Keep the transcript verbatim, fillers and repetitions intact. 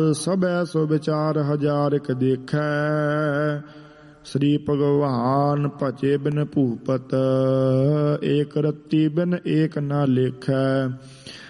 ਸਭੈ ਸੋ ਵਿਚਾਰ ਹਜ਼ਾਰਿਕ ਦੇਖੈ। ਸ੍ਰੀ ਭਗਵਾਨ ਭਜੇ ਬਿਨ ਭੂਪਤ ਏਕ ਰਤੀ ਬਿਨ ਏਕ ਨਾ ਲੇਖੈ।